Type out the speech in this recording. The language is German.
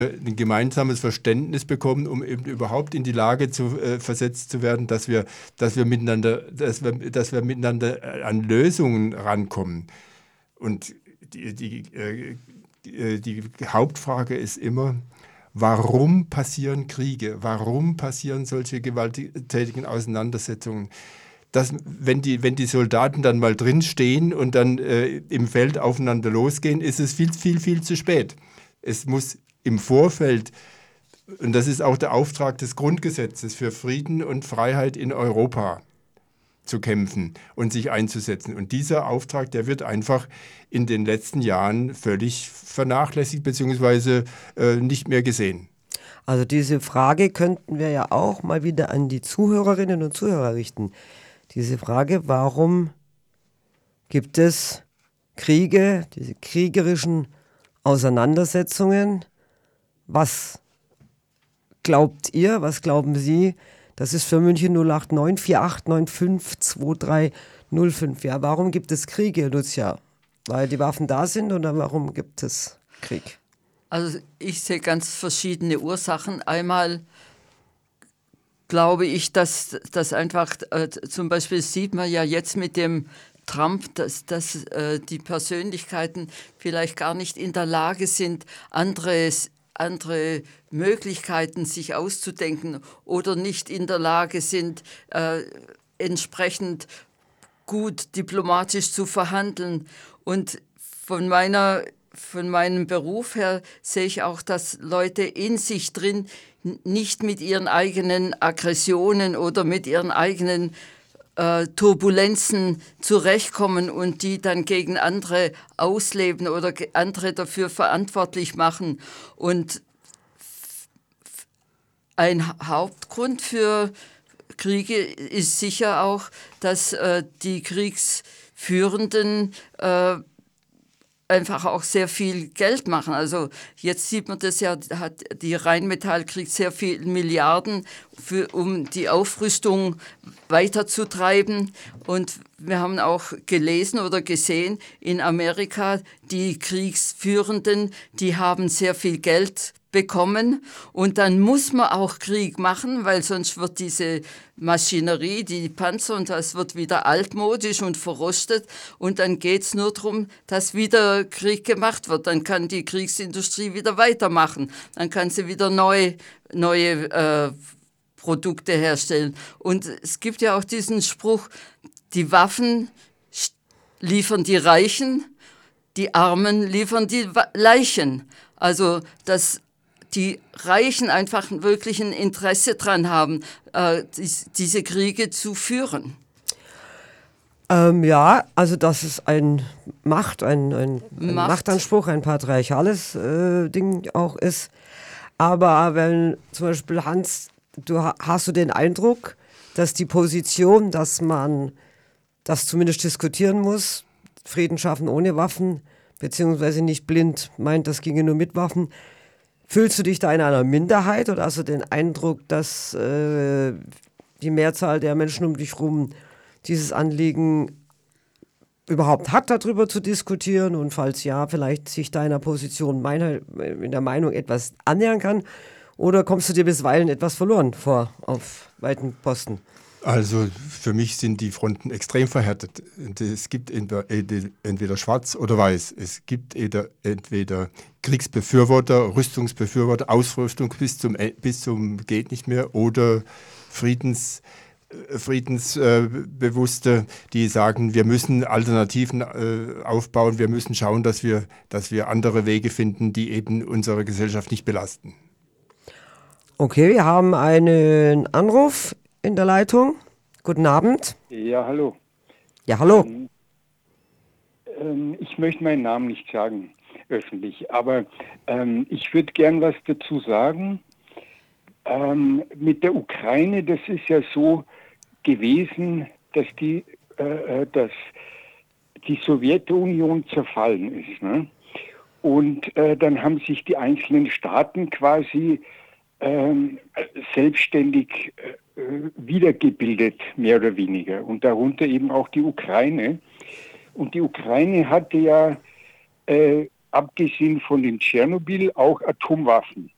ein gemeinsames Verständnis bekommen, um eben überhaupt in die Lage versetzt zu werden, dass wir miteinander an Lösungen rankommen. Und die Hauptfrage ist immer, warum passieren Kriege? Warum passieren solche gewalttätigen Auseinandersetzungen? Wenn die Soldaten dann mal drin stehen und dann im Feld aufeinander losgehen, ist es viel, viel, viel zu spät. Es muss im Vorfeld, und das ist auch der Auftrag des Grundgesetzes, für Frieden und Freiheit in Europa zu kämpfen und sich einzusetzen. Und dieser Auftrag, der wird einfach in den letzten Jahren völlig vernachlässigt bzw. Nicht mehr gesehen. Also diese Frage könnten wir ja auch mal wieder an die Zuhörerinnen und Zuhörer richten. Diese Frage, warum gibt es Kriege, diese kriegerischen Auseinandersetzungen? Was glaubt ihr, was glauben Sie? Das ist für München 089 4895 2305. Ja, warum gibt es Kriege, Lucia? Weil die Waffen da sind oder warum gibt es Krieg? Also ich sehe ganz verschiedene Ursachen. Einmal glaube ich, dass das einfach, zum Beispiel sieht man ja jetzt mit dem Trump, dass die Persönlichkeiten vielleicht gar nicht in der Lage sind, andere Möglichkeiten sich auszudenken oder nicht in der Lage sind, entsprechend gut diplomatisch zu verhandeln. Und von meinem Beruf her sehe ich auch, dass Leute in sich drin nicht mit ihren eigenen Aggressionen oder mit ihren eigenen Turbulenzen zurechtkommen und die dann gegen andere ausleben oder andere dafür verantwortlich machen. Und ein Hauptgrund für Kriege ist sicher auch, dass die Kriegsführenden einfach auch sehr viel Geld machen. Also jetzt sieht man das ja, die Rheinmetall kriegt sehr viele Milliarden, um die Aufrüstung weiterzutreiben. Und wir haben auch gelesen oder gesehen, in Amerika, die Kriegsführenden, die haben sehr viel Geld bekommen und dann muss man auch Krieg machen, weil sonst wird diese Maschinerie, die Panzer und das wird wieder altmodisch und verrostet und dann geht es nur darum, dass wieder Krieg gemacht wird. Dann kann die Kriegsindustrie wieder weitermachen, dann kann sie wieder neue Produkte herstellen. Und es gibt ja auch diesen Spruch, die Waffen liefern die Reichen, die Armen liefern die Leichen. Also dass die Reichen einfach wirklich ein Interesse daran haben, diese Kriege zu führen. Ja, also das ist ein Machtanspruch, ein patriarchales Ding auch ist. Aber wenn zum Beispiel Hans, hast du den Eindruck, dass die Position, dass man das zumindest diskutieren muss, Frieden schaffen ohne Waffen, beziehungsweise nicht blind meint, das ginge nur mit Waffen. Fühlst du dich da in einer Minderheit oder hast du den Eindruck, dass die Mehrzahl der Menschen um dich herum dieses Anliegen überhaupt hat, darüber zu diskutieren und falls ja, vielleicht sich deiner Position in der Meinung etwas annähern kann? Oder kommst du dir bisweilen etwas verloren vor auf weiten Posten? Also für mich sind die Fronten extrem verhärtet. Es gibt entweder schwarz oder weiß. Es gibt entweder Kriegsbefürworter, Rüstungsbefürworter, Ausrüstung bis zum geht nicht mehr oder Friedensbewusste, die sagen, wir müssen Alternativen aufbauen, wir müssen schauen, dass wir andere Wege finden, die eben unsere Gesellschaft nicht belasten. Okay, wir haben einen Anruf in der Leitung. Guten Abend. Ja, hallo. Ja, hallo. Ich möchte meinen Namen nicht sagen, öffentlich, aber ich würde gern was dazu sagen. Mit der Ukraine, das ist ja so gewesen, dass die Sowjetunion zerfallen ist. Ne? Und dann haben sich die einzelnen Staaten quasi selbstständig wiedergebildet, mehr oder weniger. Und darunter eben auch die Ukraine. Und die Ukraine hatte ja, abgesehen von den Tschernobyl, auch Atomwaffen.